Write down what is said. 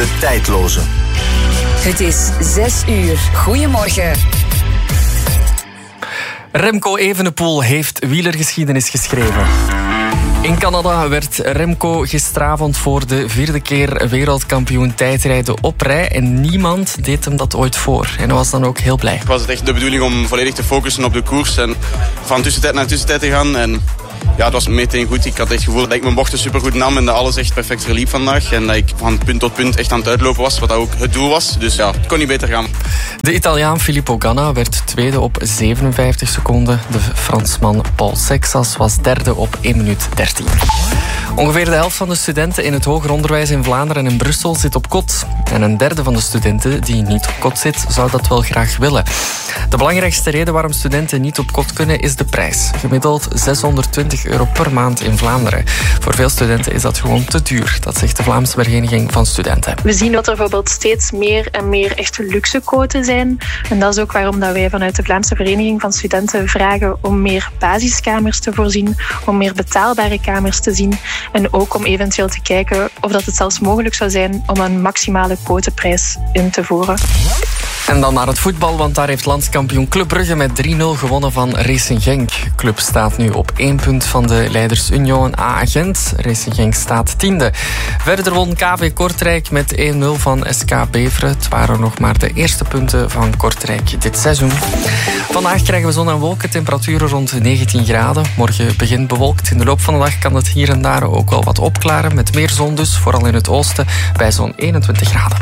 De tijdloze. Het is 6 uur. Goedemorgen. Remco Evenepoel heeft wielergeschiedenis geschreven. In Canada werd Remco gisteravond voor de 4e keer wereldkampioen tijdrijden op rij. En niemand deed hem dat ooit voor. En hij was dan ook heel blij. Was het echt de bedoeling om volledig te focussen op de koers en van tussentijd naar tussentijd te gaan. En ja, het was meteen goed. Ik had echt het gevoel dat ik mijn bochten supergoed nam en dat alles echt perfect verliep vandaag. En dat ik van punt tot punt echt aan het uitlopen was, wat dat ook het doel was. Dus ja, het kon niet beter gaan. De Italiaan Filippo Ganna werd tweede op 57 seconden. De Fransman Paul Sexas was derde op 1 minuut 13. Ongeveer de helft van de studenten in het hoger onderwijs in Vlaanderen en in Brussel zit op kot. En een derde van de studenten die niet op kot zit, zou dat wel graag willen. De belangrijkste reden waarom studenten niet op kot kunnen is de prijs. Gemiddeld €620 per maand in Vlaanderen. Voor veel studenten is dat gewoon te duur. Dat zegt de Vlaamse Vereniging van Studenten. We zien dat er bijvoorbeeld steeds meer en meer echte luxe quoten zijn. En dat is ook waarom dat wij vanuit de Vlaamse Vereniging van Studenten vragen om meer basiskamers te voorzien, om meer betaalbare kamers te zien en ook om eventueel te kijken of dat het zelfs mogelijk zou zijn om een maximale quoteprijs in te voeren. En dan naar het voetbal, want daar heeft landskampioen Club Brugge met 3-0 gewonnen van Racing Genk. Club staat nu op 1 punt van de leiders Union A-Gent. Racing Genk staat 10e. Verder won KV Kortrijk met 1-0 van SK Beveren. Het waren nog maar de eerste punten van Kortrijk dit seizoen. Vandaag krijgen we zon en wolken, temperaturen rond 19 graden. Morgen begint bewolkt. In de loop van de dag kan het hier en daar ook wel wat opklaren. Met meer zon dus, vooral in het oosten, bij zo'n 21 graden.